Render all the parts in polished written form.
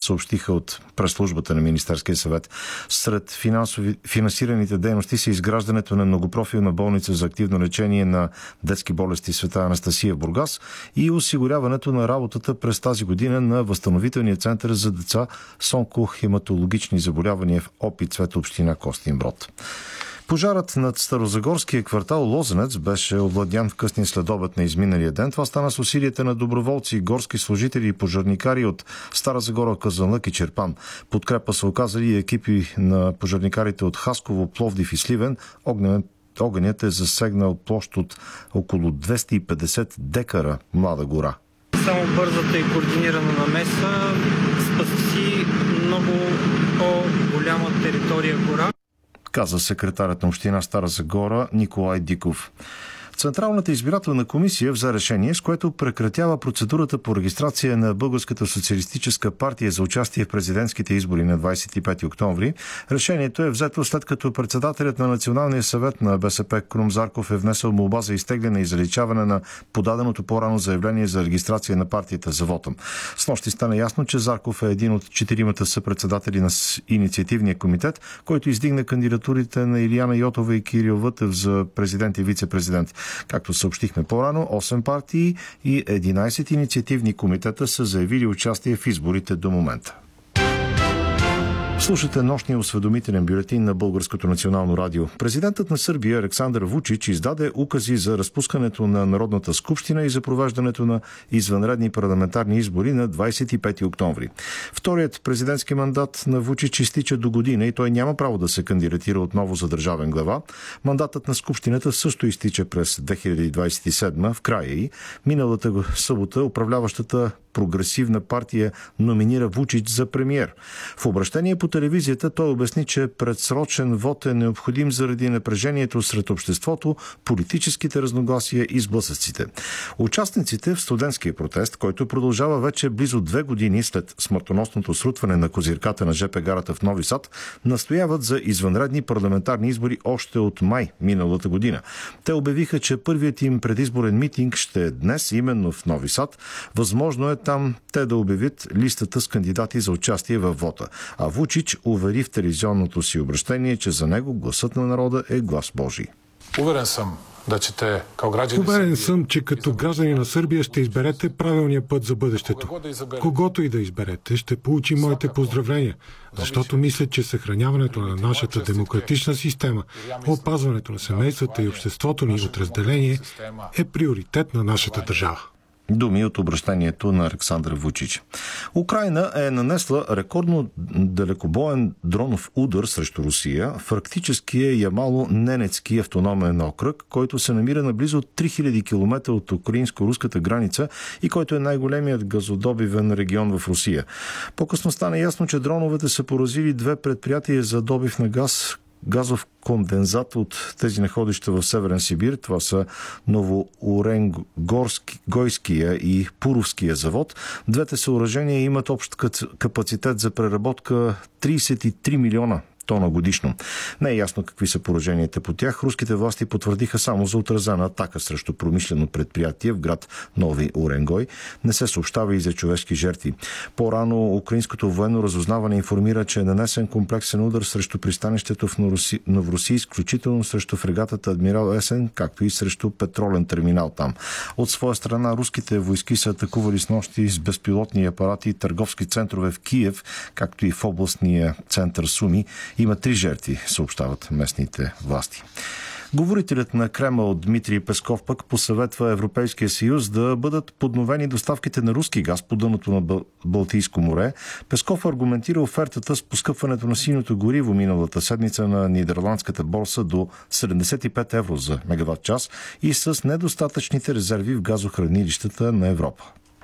съобщиха от пресслужбата на Министерския съвет. Сред финансираните дейности са изграждането на многопрофилна болница за активно лечение на детски болести Света Анастасия в Бургас и осигуряването на работата през тази година на възстановителния център за деца с онкохематологични заболявания в Опит, Света, община Костинброд. Пожарът над старозагорския квартал Лозенец беше овладян в късния следобед на изминалия ден. Това стана с усилията на доброволци, горски служители и пожарникари от Стара Загора, Казанлък и Чирпан. Подкрепа са оказали и екипи на пожарникарите от Хасково, Пловдив и Сливен. Огънят е засегнал площ от около 250 декара млада гора. Само бързата и координирана намеса спаси много по-голяма територия гора, каза секретарят на община Стара Загора Николай Диков. Централната избирателна комисия взе решение, с което прекратява процедурата по регистрация на Българската социалистическа партия за участие в президентските избори на 25 октомври. Решението е взето след като председателят на Националния съвет на БСП Крум Зарков е внесъл молба за изтегляне и заличаване на подаденото по-рано заявление за регистрация на партията за вота. Снощи стана ясно, че Зарков е един от четиримата съпредседатели на инициативния комитет, който издигна кандидатурите на Илияна Йотова и Кирил Вътев за президент и вице-президент. Както съобщихме по-рано, 8 партии и 11 инициативни комитета са заявили участие в изборите до момента. Слушате нощния осведомителен бюлетин на Българското национално радио. Президентът на Сърбия Александър Вучич издаде укази за разпускането на Народната скупщина и за провеждането на извънредни парламентарни избори на 25 октомври. Вторият президентски мандат на Вучич изтича до година и той няма право да се кандидатира отново за държавен глава. Мандатът на скупщината също изтича през 2027 в края й. Миналата събота управляващата прогресивна партия номинира Вучич за премиер. В обращение по телевизията той обясни, че предсрочен вод е необходим заради напрежението сред обществото, политическите разногласия и сблъсъците. Участниците в студентския протест, който продължава вече близо 2 години след смъртоносното срутване на козирката на ЖП гарата в Нови Сад, настояват за извънредни парламентарни избори още от май миналата година. Те обявиха, че първият им предизборен митинг ще е днес, именно в Нови Сад. Възможно е там те да обявят листата с кандидати за участие във вота. А Вучич увери в телевизионното си обращение, че за него гласът на народа е глас Божий. Уверен съм, че като граждани на Сърбия ще изберете правилния път за бъдещето. Когото и да изберете, ще получи моите поздравления, защото мисля, че съхраняването на нашата демократична система, опазването на семействата и обществото ни от разделение е приоритет на нашата държава. Думи от обращението на Александър Вучич. Украйна е нанесла рекордно далекобоен дронов удар срещу Русия в арктическия Ямало-Ненецки автономен окръг, който се намира на близо 3000 км от украинско-руската граница и който е най-големият газодобивен регион в Русия. По-късно стана ясно, че дроновете са поразили 2 предприятия за добив на газов кондензат от тези находища в Северен Сибир. Това са Новоуренгойския и Пуровския завод. Двете съоръжения имат общ капацитет за преработка 33 милиона тона годишно. Не е ясно какви са пораженията по тях. Руските власти потвърдиха само за отразена атака срещу промишлено предприятие в град Нови Уренгой. Не се съобщава и за човешки жертви. По-рано украинското военно разузнаване информира, че е нанесен комплексен удар срещу пристанището в Новоросийск, включително срещу фрегатата Адмирал Есен, както и срещу петролен терминал там. От своя страна руските войски са атакували с нощи с безпилотни апарати търговски центрове в Киев, както и в областния център Суми. Има 3 жертви, съобщават местните власти. Говорителят на Кремъл Дмитрий Песков пък посъветва Европейския съюз да бъдат подновени доставките на руски газ по дъното на Балтийско море. Песков аргументира офертата с поскъпването на синьото гориво миналата седмица на нидерландската борса до 75 евро за мегаватт час и с недостатъчните резерви в газохранилищата на Европа.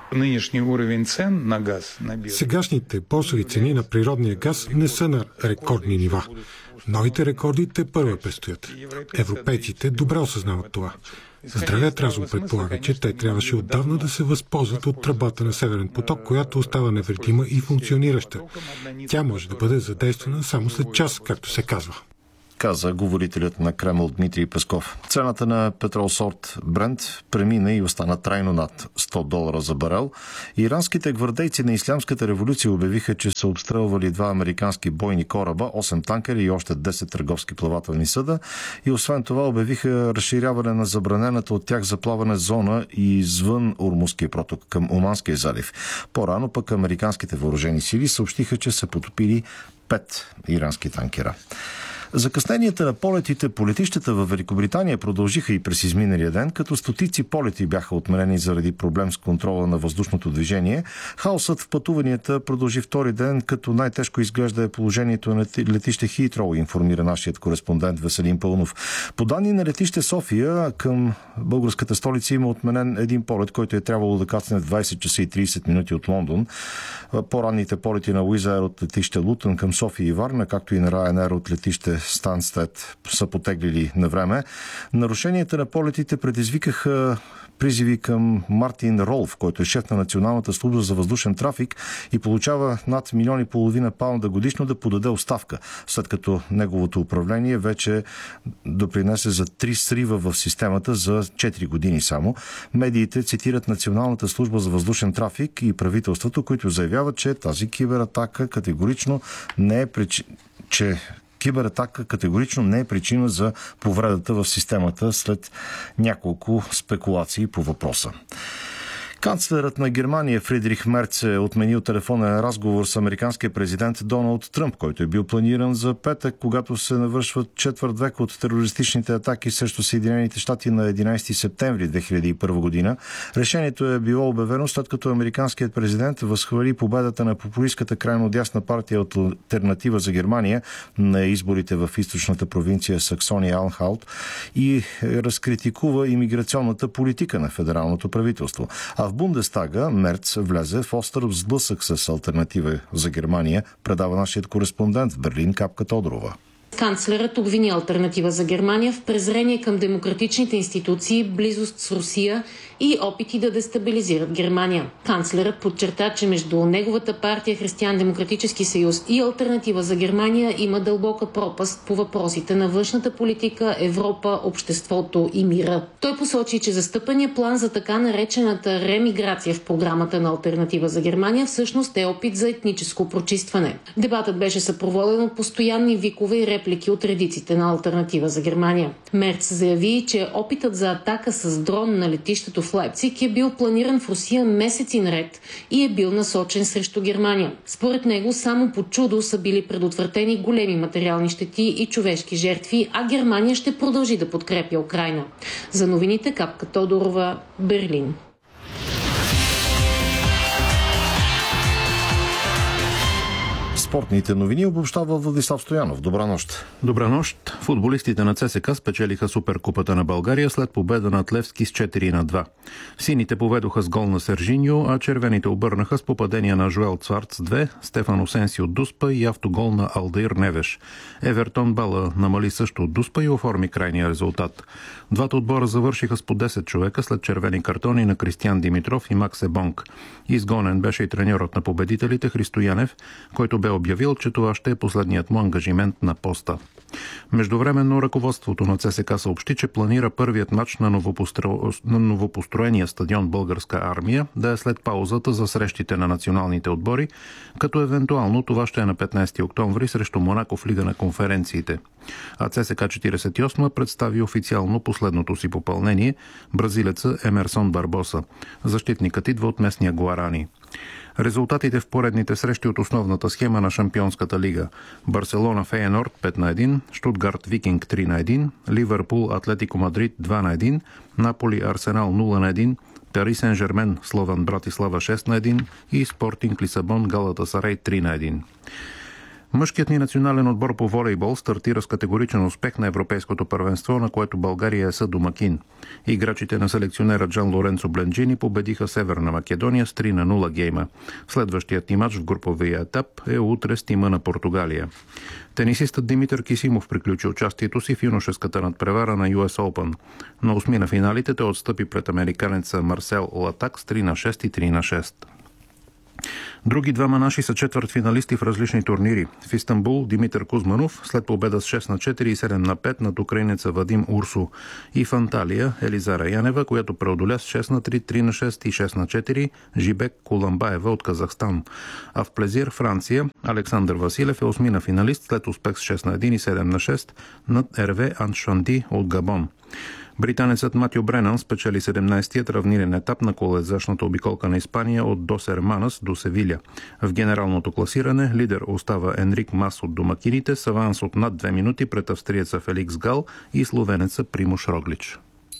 Сегашните борсови цени на природния газ не са на рекордни нива. Новите рекорди те първа предстоят. Европейците добре осъзнават това. Здравият разум предполага, че те трябваше отдавна да се възползват от тръбата на Северен поток, която остава невредима и функционираща. Тя може да бъде задействана само след час, както се казва. каза говорителят на Кремъл Дмитрий Песков. Цената на петрол сорт Брент премина и остана трайно над $100 за барел. Иранските гвардейци на Ислямската революция обявиха, че са обстрелвали 2 американски бойни кораба, 8 танкери и още 10 търговски плавателни съда. И освен това обявиха разширяване на забранената от тях за плаване зона и извън Ормузския проток към Оманския залив. По-рано пък американските въоръжени сили съобщиха, че са потопили 5 ирански танкера. Закъсненията на полетите по летищата в Великобритания продължиха и през изминалия ден, като стотици полети бяха отменени заради проблем с контрола на въздушното движение. Хаосът в пътуванията продължи втори ден, като най-тежко изглежда е положението на летище Хитроу, информира нашият кореспондент Веселин Пълнов. По данни на летище София, към българската столица има отменен един полет, който е трябвало да кацне в 20 часа и 30 минути от Лондон. По-ранните полети на Wizz Air от летище Лутън към София и Варна, както и на Ryanair от летище Станстед са потеглили на време. Нарушенията на полетите предизвикаха призиви към Мартин Ролф, който е шеф на Националната служба за въздушен трафик и получава над 1,5 милиона паунда годишно, да подаде оставка, след като неговото управление вече допринесе за 3 срива в системата за 4 години само. Медиите цитират Националната служба за въздушен трафик и правителството, които заявяват, че тази кибератака категорично не е причина за повредата в системата след няколко спекулации по въпроса. Канцлерът на Германия Фридрих Мерц е отменил телефонен разговор с американския президент Доналд Тръмп, който е бил планиран за петък, когато се навършват четвърт век от терористичните атаки срещу Съединените щати на 11 септември 2001 година. Решението е било обявено след като американският президент възхвали победата на популистката крайно дясна партия от Алтернатива за Германия на изборите в източната провинция Саксония-Анхалт и разкритикува имиграционната политика на федералното правителство. А в Бундестага Мерц влезе в остър сблъсък с Алтернатива за Германия, предава нашият кореспондент в Берлин Капка Тодорова. Канцлерът обвини Алтернатива за Германия в презрение към демократичните институции, близост с Русия и опити да дестабилизират Германия. Канцлерът подчерта, че между неговата партия Християн-демократически съюз и Алтернатива за Германия има дълбока пропаст по въпросите на външната политика, Европа, обществото и мира. Той посочи, че застъпания план за така наречената ремиграция в програмата на Алтернатива за Германия всъщност е опит за етническо прочистване. Дебатът беше съпроводен от постоянни викове и реплики от редиците на Алтернатива за Германия. Мерц заяви, че опитът за атака с дрон на летището в Лайпциг е бил планиран в Русия месеци наред и е бил насочен срещу Германия. Според него само по чудо са били предотвратени големи материални щети и човешки жертви, а Германия ще продължи да подкрепя Украйна. За новините Капка Тодорова, Берлин. Спортните новини обобщава Владислав Стоянов. Добра нощ. Добра нощ. Футболистите на ЦСКА спечелиха Суперкупата на България след победа над Левски с 4-2. Сините поведоха с гол на Сержиньо, а червените обърнаха с попадения на Жоел Цварц 2, Стефан Осенси от Дуспа и автогол на Алдаир Невеш. Евертон Бала намали също от Дуспа и оформи крайния резултат. Двата отбора завършиха с по 10 човека след червени картони на Кристиян Димитров и Макс Ебонг. Изгонен беше и треньорът на победителите Христо Янев, който бе обявил, че това ще е последният му ангажимент на поста. Междувременно ръководството на ЦСКА съобщи, че планира първият матч на новопостроения стадион Българска армия да е след паузата за срещите на националните отбори, като евентуално това ще е на 15 октомври срещу Монако в Лига на конференциите. А ЦСКА 48 представи официално последното си попълнение – бразилеца Емерсон Барбоса. Защитникът идва от местния Гуарани. Резултатите в поредните срещи от основната схема на Шампионската лига: Барселона Фейенорд 5-1, Штутгарт Викинг 3-1, Ливърпул Атлетико Мадрид 2-1, Наполи Арсенал 0-1, Пари Сен-Жермен Слован Братислава 6-1 и Спортинг Лисабон Галатасарай 3-1. Мъжкият ни национален отбор по волейбол стартира с категоричен успех на Европейското първенство, на което България е съдомакин. Играчите на селекционера Джан Лоренцо Бленджини победиха Северна Македония с 3-0 гейма. Следващият ни матч в груповия етап е утре с тима на Португалия. Тенисистът Димитър Кисимов приключи участието си в юношеската надпревара на US Open. На осми на финалите той отстъпи пред американеца Марсел Латак с 3-6 и 3-6. Други двама наши са четвъртфиналисти в различни турнири. В Истанбул Димитър Кузманов след победа с 6-4 и 7-5 над украинеца Вадим Урсу. И в Анталия Елизара Янева, която преодоля с 6-3, 3-6 и 6-4 Жибек Куламбаева от Казахстан. А в Плезир Франция Александър Василев е осмина финалист след успех с 6-1 и 7-6 над Ерве Аншанди от Габон. Британецът Матио Бренан спечели 17-тият равнинен етап на колезашната обиколка на Испания от Дос Ерманас до Севиля. В генералното класиране лидер остава Енрик Мас от домакините с аванс от над 2 минути пред австриеца Феликс Гал и словенеца Примуш Роглич.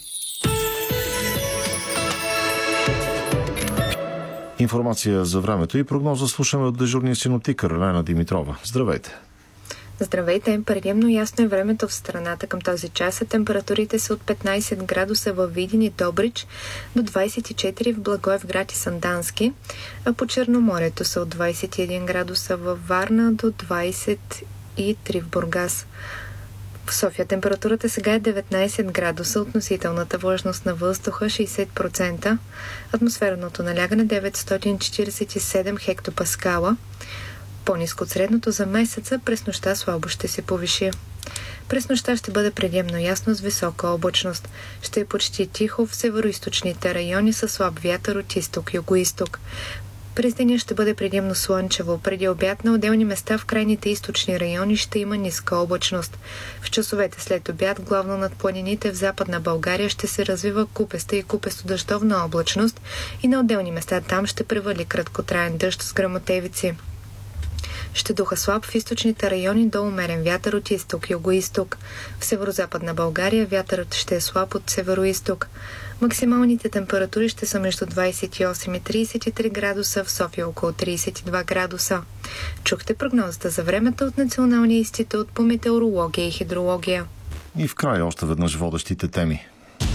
Информация за времето и прогноза слушаме от дежурния синоптик Лена Димитрова. Здравейте! Здравейте! Предимно ясно е времето в страната към този час. Температурите са от 15 градуса във Видин и Добрич до 24 в Благоевград и Сандански, а по Черноморието са от 21 градуса във Варна до 23 в Бургас. В София температурата сега е 19 градуса, относителната влажност на въздуха 60%, атмосферното налягане 947 хектопаскала. По-ниско от средното за месеца, през нощта слабо ще се повиши. През нощта ще бъде предимно ясно с висока облачност. Ще е почти тихо в североизточните райони със слаб вятър от изток-югоизток. През деня ще бъде предимно слънчево. Преди обяд на отделни места в крайните източни райони ще има ниска облачност. В часовете след обяд, главно над планините в Западна България, ще се развива купеста и купесто-дъждовна облачност и на отделни места там ще превали краткотраен дъжд с гръмотевици. Ще духа слаб в източните райони до умерен вятър от изток-югоизток. В северозападна България вятърът ще е слаб от североизток. Максималните температури ще са между 28 и 33 градуса, в София около 32 градуса. Чухте прогнозата за времето от Националния институт по метеорология и хидрология. И в края още веднъж водещите теми.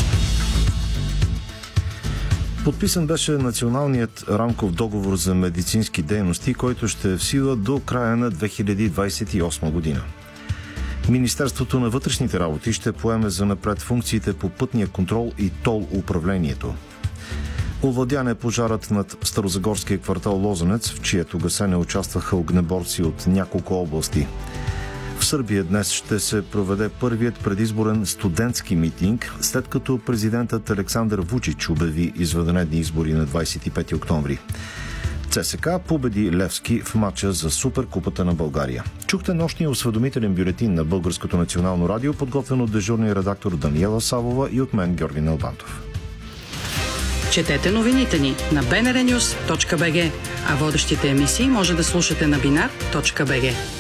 Подписан беше националният рамков договор за медицински дейности, който ще е в сила до края на 2028 година. Министерството на вътрешните работи ще поеме занапред функциите по пътния контрол и тол управлението. Овладян е пожарът над старозагорския квартал Лозенец, в чието гасене участваха огнеборци от няколко области. В Сърбия днес ще се проведе първият предизборен студентски митинг, след като президентът Александър Вучич обяви извънредни избори на 25 октомври. ЦСКА победи Левски в матча за Суперкупата на България. Чухте нощния осведомителен бюлетин на Българското национално радио, подготвен от дежурния редактор Даниела Савова и от мен Георги Налбантов. Четете новините ни на bnrnews.bg, а водещите емисии може да слушате на binar.bg.